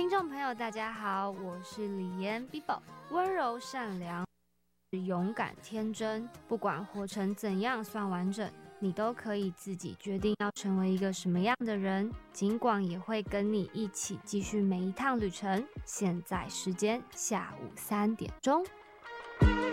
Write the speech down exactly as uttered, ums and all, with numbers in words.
听众朋友大家好，我是李妍 Bibo， 温柔善良，勇敢天真，不管活成怎样算完整，你都可以自己决定要成为一个什么样的人，尽管也会跟你一起继续每一趟旅程。现在时间下午三点钟。